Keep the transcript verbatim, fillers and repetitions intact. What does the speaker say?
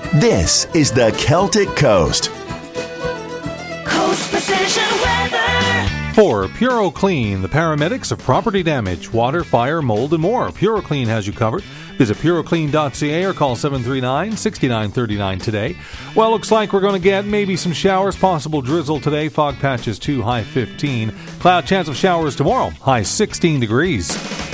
This is the Celtic Coast. Coast Precision Weather. For PuroClean, the paramedics of property damage, water, fire, mold, and more. PuroClean has you covered. Visit puroclean dot c a or call seven three nine, six nine three nine today. Well, looks like we're going to get maybe some showers, possible drizzle today. Fog patches two, high fifteen. Cloud chance of showers tomorrow, high sixteen degrees.